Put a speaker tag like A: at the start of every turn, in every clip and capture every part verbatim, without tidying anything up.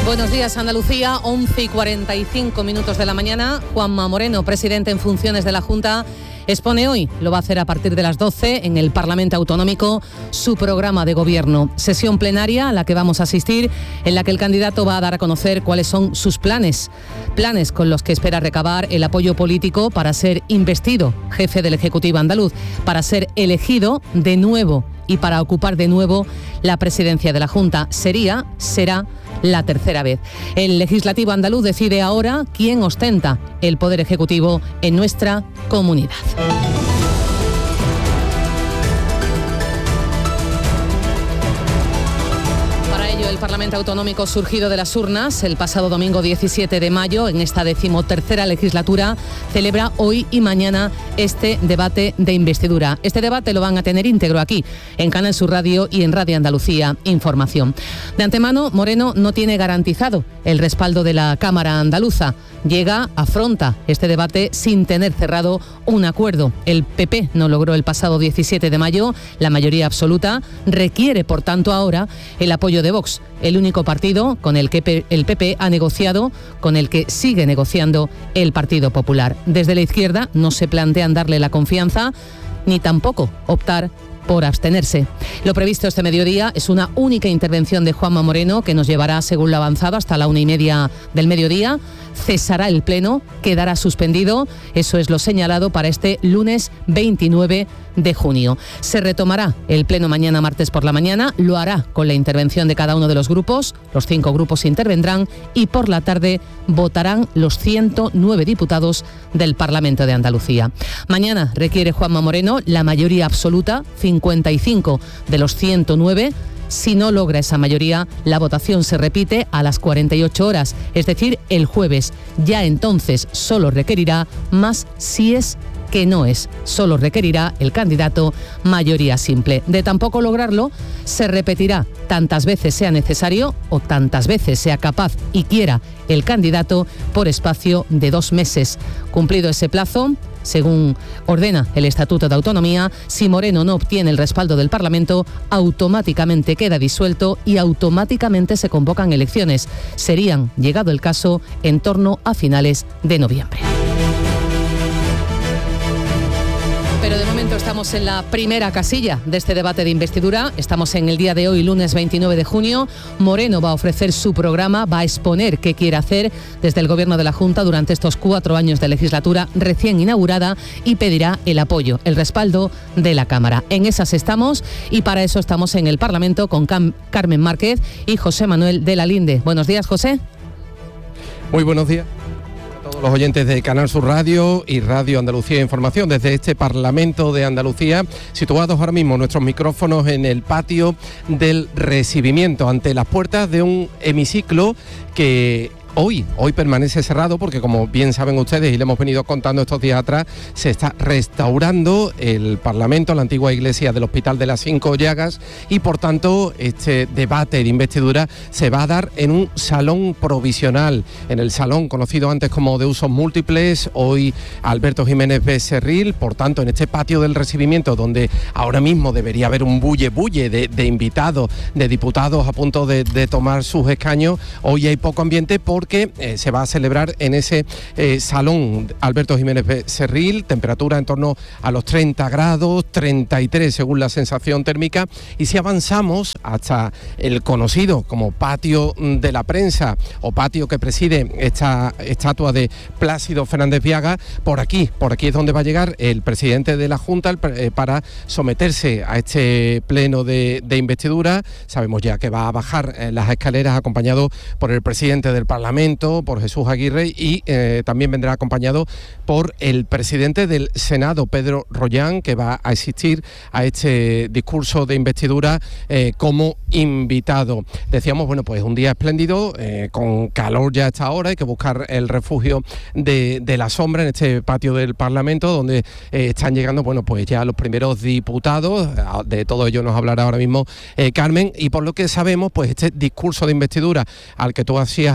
A: Buenos días, Andalucía, once y cuarenta y cinco minutos de la mañana. Juanma Moreno, presidente en funciones de la Junta, expone hoy, lo va a hacer a partir de las doce en el Parlamento Autonómico, su programa de gobierno. Sesión plenaria a la que vamos a asistir, en la que el candidato va a dar a conocer cuáles son sus planes. Planes con los que espera recabar el apoyo político para ser investido jefe del Ejecutivo andaluz, para ser elegido de nuevo y para ocupar de nuevo la presidencia de la Junta. Sería, será la tercera vez. El Legislativo andaluz decide ahora quién ostenta el poder ejecutivo en nuestra comunidad. El Parlamento Autonómico, surgido de las urnas el pasado domingo diecisiete de mayo, en esta decimotercera legislatura, celebra hoy y mañana este debate de investidura. Este debate lo van a tener íntegro aquí, en Canal Sur Radio y en Radio Andalucía Información. De antemano, Moreno no tiene garantizado el respaldo de la Cámara andaluza. Llega, afronta este debate sin tener cerrado un acuerdo. El P P no logró el pasado diecisiete de mayo la mayoría absoluta, requiere por tanto ahora el apoyo de Vox, el único partido con el que el P P ha negociado, con el que sigue negociando el Partido Popular. Desde la izquierda no se plantean darle la confianza ni tampoco optar por abstenerse. Lo previsto este mediodía es una única intervención de Juanma Moreno que nos llevará, según lo avanzado, hasta la una y media del mediodía. Cesará el pleno, quedará suspendido. Eso es lo señalado para este lunes veintinueve de junio. Se retomará el pleno mañana martes por la mañana. Lo hará con la intervención de cada uno de los grupos. Los cinco grupos intervendrán y por la tarde votarán los ciento nueve diputados del Parlamento de Andalucía. Mañana requiere Juanma Moreno la mayoría absoluta, cincuenta y cinco de los ciento nueve. Si no logra esa mayoría, la votación se repite a las cuarenta y ocho horas, es decir, el jueves. Ya entonces solo requerirá más si es que no es. Solo requerirá el candidato mayoría simple. De tampoco lograrlo, se repetirá tantas veces sea necesario o tantas veces sea capaz y quiera el candidato por espacio de dos meses. Cumplido ese plazo, según ordena el Estatuto de Autonomía, si Moreno no obtiene el respaldo del Parlamento, automáticamente queda disuelto y automáticamente se convocan elecciones. Serían, llegado el caso, en torno a finales de noviembre. Pero de momento estamos en la primera casilla de este debate de investidura. Estamos en el día de hoy, lunes veintinueve de junio. Moreno va a ofrecer su programa, va a exponer qué quiere hacer desde el Gobierno de la Junta durante estos cuatro años de legislatura recién inaugurada y pedirá el apoyo, el respaldo de la Cámara. En esas estamos y para eso estamos en el Parlamento con Cam- Carmen Márquez y José Manuel de la Linde. Buenos días, José.
B: Muy buenos días a todos los oyentes de Canal Sur Radio y Radio Andalucía Información desde este Parlamento de Andalucía, situados ahora mismo nuestros micrófonos en el patio del recibimiento, ante las puertas de un hemiciclo que Hoy, hoy permanece cerrado porque, como bien saben ustedes y le hemos venido contando estos días atrás, se está restaurando el Parlamento, la antigua iglesia del Hospital de las Cinco Llagas, y por tanto este debate de investidura se va a dar en un salón provisional, en el salón conocido antes como de usos múltiples, hoy Alberto Jiménez Becerril. Por tanto, en este patio del recibimiento, donde ahora mismo debería haber un bulle bulle de, de invitados, de diputados a punto de, de tomar sus escaños, hoy hay poco ambiente por porque eh, se va a celebrar en ese eh, salón Alberto Jiménez Becerril, temperatura en torno a los treinta grados, treinta y tres según la sensación térmica, y si avanzamos hasta el conocido como patio de la prensa o patio que preside esta estatua de Plácido Fernández Viaga, por aquí, por aquí es donde va a llegar el presidente de la Junta el, eh, para someterse a este pleno de, de investidura. Sabemos ya que va a bajar eh, las escaleras acompañado por el presidente del Parlamento, por Jesús Aguirre, y eh, también vendrá acompañado por el presidente del Senado, Pedro Rollán, que va a asistir a este discurso de investidura eh, como invitado. Decíamos, bueno, pues un día espléndido, eh, con calor ya a esta hora, hay que buscar el refugio de, de la sombra en este patio del Parlamento, donde eh, están llegando, bueno, pues ya los primeros diputados. De todo ello nos hablará ahora mismo eh, Carmen, y por lo que sabemos, pues este discurso de investidura al que tú hacías alusión,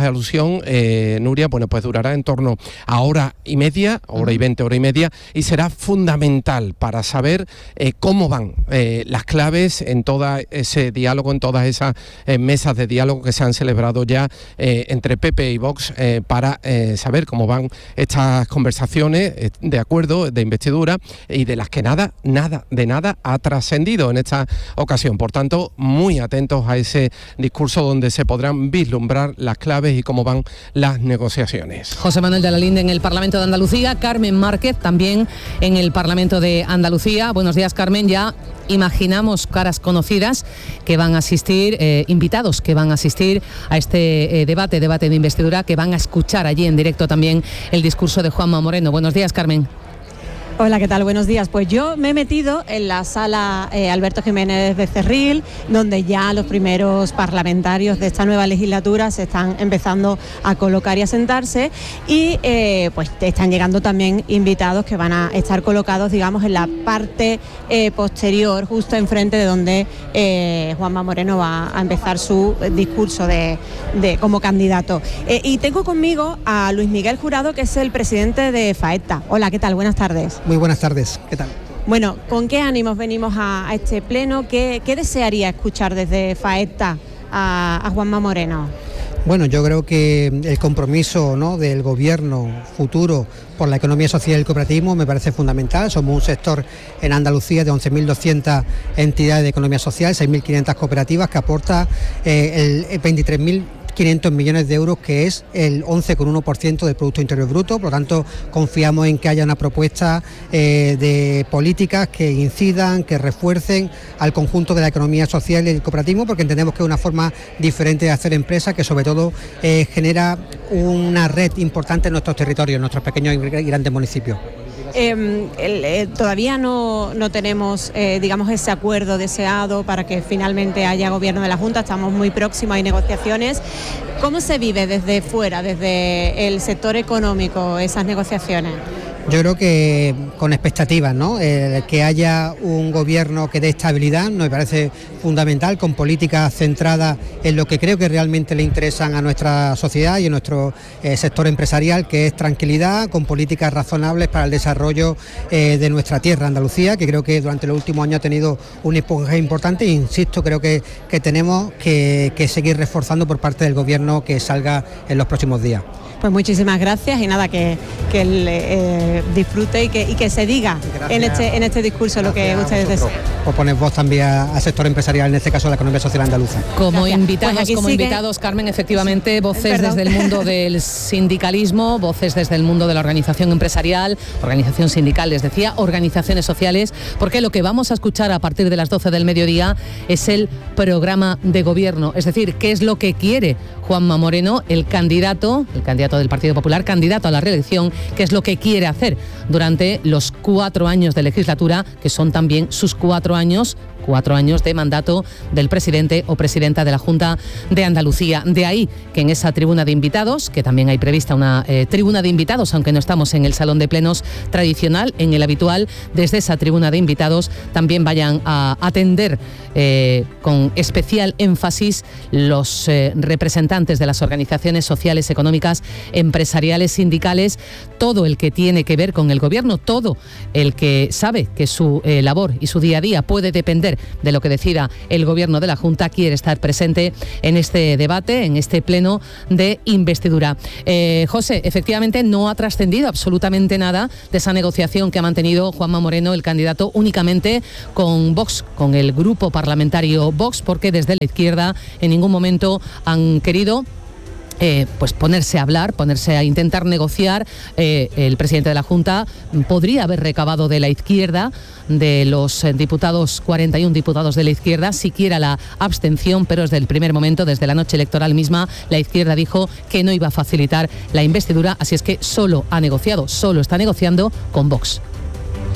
B: sesión, eh, Nuria, bueno, pues durará en torno a hora y media, hora y veinte, hora y media, y será fundamental para saber eh, cómo van eh, las claves en todo ese diálogo, en todas esas eh, mesas de diálogo que se han celebrado ya eh, entre P P y Vox eh, para eh, saber cómo van estas conversaciones eh, de acuerdo, de investidura, y de las que nada, nada, de nada ha trascendido en esta ocasión. Por tanto, muy atentos a ese discurso donde se podrán vislumbrar las claves y cómo van las negociaciones.
A: José Manuel de la Linde en el Parlamento de Andalucía, Carmen Márquez también en el Parlamento de Andalucía. Buenos días, Carmen. Ya imaginamos caras conocidas que van a asistir, eh, invitados que van a asistir a este eh, debate, debate de investidura, que van a escuchar allí en directo también el discurso de Juanma Moreno. Buenos días, Carmen.
C: Hola, ¿qué tal? Buenos días. Pues yo me he metido en la sala eh, Alberto Jiménez Becerril, donde ya los primeros parlamentarios de esta nueva legislatura se están empezando a colocar y a sentarse, y eh, pues están llegando también invitados que van a estar colocados, digamos, en la parte eh, posterior, justo enfrente de donde eh, Juanma Moreno va a empezar su discurso de, de como candidato. Eh, y tengo conmigo a Luis Miguel Jurado, que es el presidente de FAETA. Hola, ¿qué tal? Buenas tardes.
D: Muy buenas tardes, ¿qué tal?
C: Bueno, ¿con qué ánimos venimos a, a este pleno? ¿Qué, qué desearía escuchar desde FAETA a, a Juanma Moreno?
D: Bueno, yo creo que el compromiso, ¿no?, del gobierno futuro por la economía social y el cooperativismo me parece fundamental. Somos un sector en Andalucía de once mil doscientas entidades de economía social, seis mil quinientas cooperativas, que aporta eh, el veintitrés mil quinientos millones de euros, que es el once coma uno por ciento del Producto Interior Bruto. Por lo tanto, confiamos en que haya una propuesta eh, de políticas que incidan, que refuercen al conjunto de la economía social y el cooperativismo, porque entendemos que es una forma diferente de hacer empresa, que sobre todo eh, genera una red importante en nuestros territorios, en nuestros pequeños y grandes municipios.
C: Eh, el, eh, todavía no, no tenemos, eh, digamos, ese acuerdo deseado para que finalmente haya gobierno de la Junta. Estamos muy próximos, hay negociaciones. ¿Cómo se vive desde fuera, desde el sector económico, esas negociaciones?
D: Yo creo que con expectativas, ¿no? Eh, que haya un gobierno que dé estabilidad me parece fundamental, con políticas centradas en lo que creo que realmente le interesan a nuestra sociedad y a nuestro eh, sector empresarial, que es tranquilidad, con políticas razonables para el desarrollo eh, de nuestra tierra, Andalucía, que creo que durante los últimos años ha tenido un empuje importante, e insisto, creo que, que tenemos que, que seguir reforzando por parte del gobierno que salga en los próximos días.
C: Pues muchísimas gracias, y nada, que, que eh, disfrute y que, y que se diga en este, en este discurso lo que ustedes desean.
D: Por poner voz también al sector empresarial, en este caso la economía social andaluza.
A: Como gracias. invitados,
C: pues
A: como
C: sigue...
A: invitados, Carmen, efectivamente, voces
C: Perdón.
A: desde el mundo del sindicalismo, voces desde el mundo de la organización empresarial, organización sindical, les decía, organizaciones sociales, porque lo que vamos a escuchar a partir de las doce del mediodía es el programa de gobierno, es decir, qué es lo que quiere Juanma Moreno, el candidato, el candidato del Partido Popular, candidato a la reelección, qué es lo que quiere hacer durante los cuatro años de legislatura, que son también sus cuatro años, cuatro años de mandato del presidente o presidenta de la Junta de Andalucía. De ahí que en esa tribuna de invitados, que también hay prevista una eh, tribuna de invitados, aunque no estamos en el salón de plenos tradicional, en el habitual, desde esa tribuna de invitados también vayan a atender eh, con especial énfasis los eh, representantes de las organizaciones sociales, económicas, empresariales, sindicales, todo el que tiene que ver con el gobierno, todo el que sabe que su eh, labor y su día a día puede depender de lo que decida el gobierno de la Junta, quiere estar presente en este debate, en este pleno de investidura. Eh, José, efectivamente no ha trascendido absolutamente nada de esa negociación que ha mantenido Juanma Moreno, el candidato, únicamente con Vox, con el grupo parlamentario Vox, porque desde la izquierda en ningún momento han querido Eh, pues ponerse a hablar, ponerse a intentar negociar. Eh, el presidente de la Junta podría haber recabado de la izquierda, de los eh, diputados, cuarenta y uno diputados de la izquierda, siquiera la abstención, pero desde el primer momento, desde la noche electoral misma, la izquierda dijo que no iba a facilitar la investidura, así es que solo ha negociado, solo está negociando con Vox.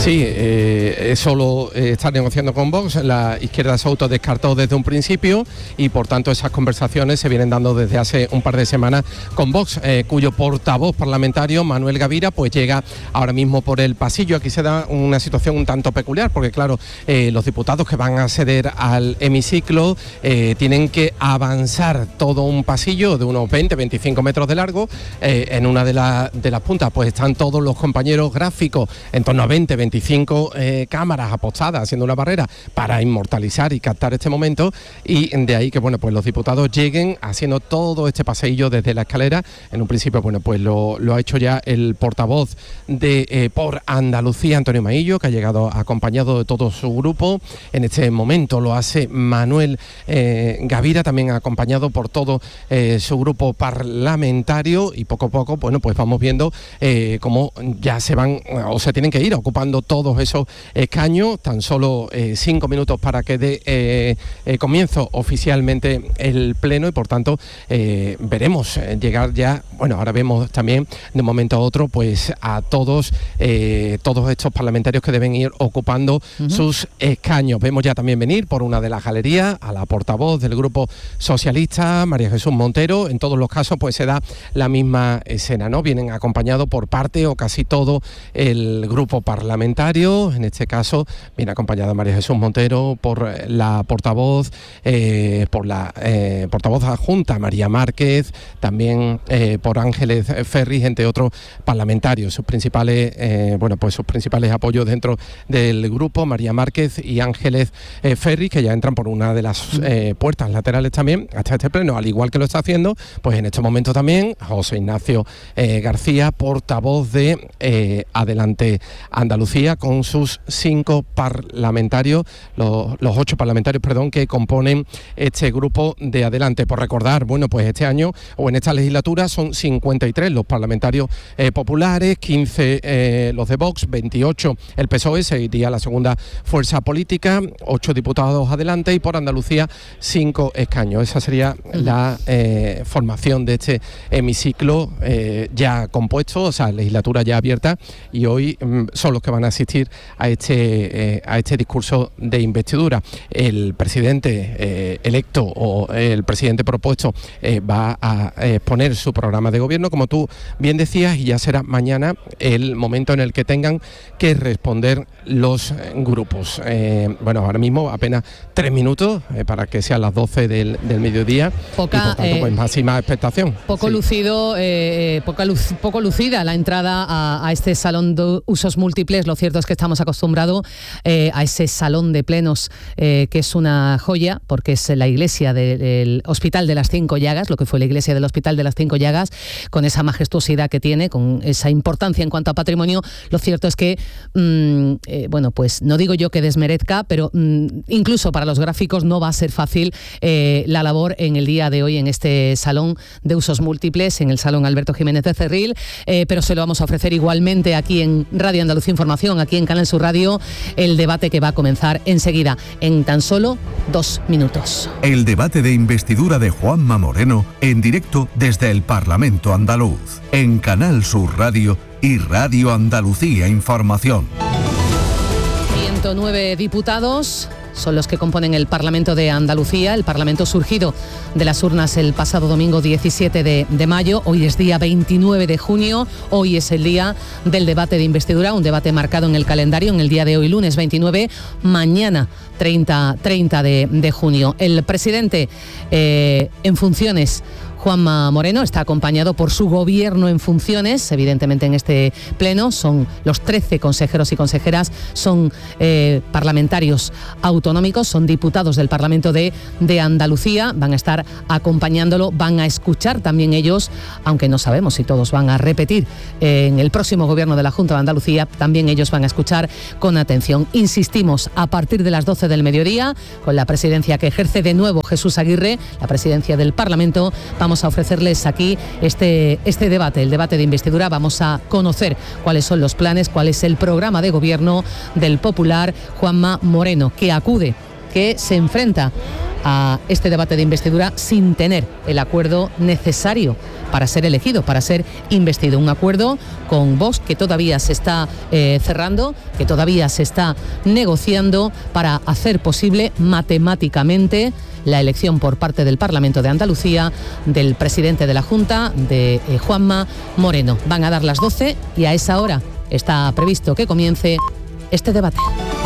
B: Sí, eh, solo eh, está negociando con Vox, la izquierda se autodescartó desde un principio y por tanto esas conversaciones se vienen dando desde hace un par de semanas con Vox, eh, cuyo portavoz parlamentario, Manuel Gavira, pues llega ahora mismo por el pasillo. Aquí se da una situación un tanto peculiar porque claro, eh, los diputados que van a acceder al hemiciclo eh, tienen que avanzar todo un pasillo de unos veinte a veinticinco metros de largo. Eh, en una de, la, de las puntas pues están todos los compañeros gráficos, en torno a veinte, veinticinco eh, cámaras apostadas haciendo una barrera para inmortalizar y captar este momento, y de ahí que bueno, pues los diputados lleguen haciendo todo este pasillo desde la escalera. En un principio bueno, pues lo, lo ha hecho ya el portavoz de eh, Por Andalucía, Antonio Maillo, que ha llegado acompañado de todo su grupo. En este momento lo hace Manuel eh, Gavira, también acompañado por todo eh, su grupo parlamentario, y poco a poco, bueno, pues vamos viendo eh, cómo ya se van o se tienen que ir ocupando todos esos escaños. Tan solo eh, cinco minutos para que dé eh, eh, comienzo oficialmente el pleno y por tanto eh, veremos eh, llegar ya, bueno, ahora vemos también de un momento a otro pues a todos eh, todos estos parlamentarios que deben ir ocupando uh-huh. sus escaños. Vemos ya también venir por una de las galerías a la portavoz del Grupo Socialista, María Jesús Montero. En todos los casos pues se da la misma escena, ¿no? Vienen acompañados por parte o casi todo el grupo parlamentario. En este caso viene acompañada María Jesús Montero por la portavoz, eh, por la eh, portavoz adjunta María Márquez, también eh, por Ángeles Ferri, entre otros parlamentarios. Sus principales, eh, bueno, pues sus principales apoyos dentro del grupo, María Márquez y Ángeles eh, Ferri, que ya entran por una de las eh, puertas laterales también hasta este pleno, al igual que lo está haciendo, pues en este momento también José Ignacio eh, García, portavoz de eh, Adelante Andalucía, con sus cinco parlamentarios, los, los ocho parlamentarios, perdón, que componen este grupo de Adelante. Por recordar, bueno, pues este año o en esta legislatura son cincuenta y tres los parlamentarios eh, populares, quince eh, los de Vox, veintiocho el P S O E, sería la segunda fuerza política, ocho diputados Adelante, y por Andalucía cinco escaños. Esa sería la eh, formación de este hemiciclo eh, ya compuesto, o sea, legislatura ya abierta, y hoy mm, son los que van a asistir a este, eh, a este discurso de investidura. El presidente eh, electo o el presidente propuesto eh, va a exponer su programa de gobierno, como tú bien decías, y ya será mañana el momento en el que tengan que responder los grupos. Eh, bueno, ahora mismo apenas tres minutos eh, para que sean las doce del, del mediodía.
A: Poca,
B: y por tanto, eh, pues máxima expectación.
A: Poco
B: sí.
A: lucido, eh, poca luz, poco lucida la entrada a, a este salón de usos múltiples. Lo cierto es que estamos acostumbrados eh, a ese salón de plenos eh, que es una joya, porque es la iglesia de, del Hospital de las Cinco Llagas, lo que fue la iglesia del Hospital de las Cinco Llagas, con esa majestuosidad que tiene, con esa importancia en cuanto a patrimonio. Lo cierto es que, mmm, eh, bueno, pues no digo yo que desmerezca, pero mmm, incluso para los gráficos no va a ser fácil eh, la labor en el día de hoy en este salón de usos múltiples, en el Salón Alberto Jiménez de Cerril, eh, pero se lo vamos a ofrecer igualmente aquí en Radio Andalucía Información, aquí en Canal Sur Radio, el debate que va a comenzar enseguida, en tan solo dos minutos.
E: El debate de investidura de Juanma Moreno, en directo desde el Parlamento andaluz, en Canal Sur Radio y Radio Andalucía Información.
A: ciento nueve diputados son los que componen el Parlamento de Andalucía, el Parlamento surgido de las urnas el pasado domingo diecisiete de mayo. Hoy es día veintinueve de junio, hoy es el día del debate de investidura, un debate marcado en el calendario en el día de hoy, lunes veintinueve, mañana treinta de junio. El presidente eh, en funciones, Juanma Moreno, está acompañado por su gobierno en funciones, evidentemente en este pleno. Son los trece consejeros y consejeras, son eh, parlamentarios autonómicos, son diputados del Parlamento de, de Andalucía, van a estar acompañándolo, van a escuchar también ellos, aunque no sabemos si todos van a repetir eh, en el próximo gobierno de la Junta de Andalucía, también ellos van a escuchar con atención. Insistimos, a partir de las doce del mediodía, con la presidencia que ejerce de nuevo Jesús Aguirre, la presidencia del Parlamento, vamos a ofrecerles aquí este, este debate, el debate de investidura. Vamos a conocer cuáles son los planes, cuál es el programa de gobierno del popular Juanma Moreno, que acude, que se enfrenta a este debate de investidura sin tener el acuerdo necesario para ser elegido, para ser investido. Un acuerdo con Vox que todavía se está eh, cerrando, que todavía se está negociando para hacer posible matemáticamente la elección por parte del Parlamento de Andalucía del presidente de la Junta, de eh, Juanma Moreno. Van a dar las doce y a esa hora está previsto que comience este debate.